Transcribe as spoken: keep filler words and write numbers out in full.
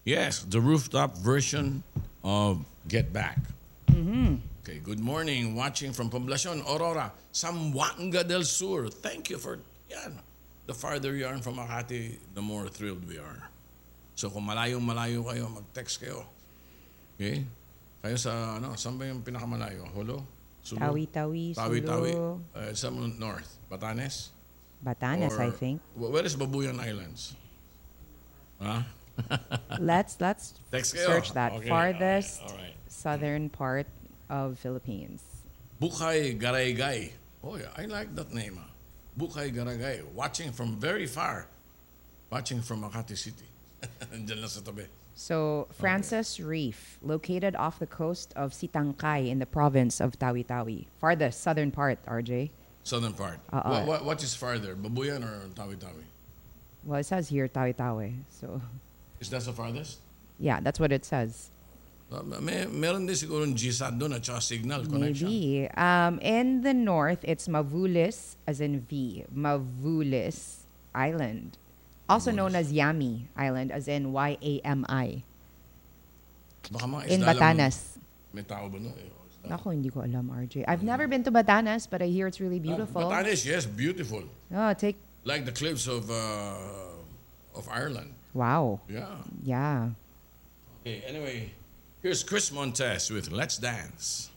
Yes, the rooftop version of Get Back. Mm-hmm. Okay, good morning. Watching from Poblacion, Aurora, Zamboanga del Sur. Thank you for, yan. The farther you are from Makati, the more thrilled we are. So kung malayong-malayo kayo, mag-text kayo. Okay? Kayo sa, ano, saan ba yung pinakamalayo? Holo? Sulu? Tawi-Tawi, Tawi-Tawi. Sulu. Uh, sa north. Batanes? Batanes, Or- I think. wh- Where is Babuyan Islands? Huh? Let's let's Text kayo. search that. Okay, Farthest all right, all right. southern part of Philippines. Bukay Garaygay. Oh, yeah, I like that name. Ah. Bukay Garaygay. Watching from very far. Watching from Makati City. Diyan lang sa tabi. So, Francis Reef, located off the coast of Sitangkay in the province of Tawi-Tawi. Farthest southern part, R J. Southern part. Uh-uh. What, what, what is farther? Babuyan or Tawi-Tawi? Well, it says here Tawi-Tawi. So, Is that the farthest? yeah, that's what it says. Uh, may, meron din siguro G S A T doon at saka signal connection. Maybe. Um, in the north, it's Mavulis, as in V. Mavulis Island. Also known as Yami Island, as in Y A M I. Baka mga In isda lang- Batanes. May tao ba no? Eh, isda. Ako, hindi ko alam, R J. I've never been to Batanes, but I hear it's really beautiful. Ah, Batanes, yes, beautiful. Oh, take... Like the cliffs of uh, of Ireland. Wow. Yeah. Yeah. Okay, anyway, here's Chris Montez with Let's Dance.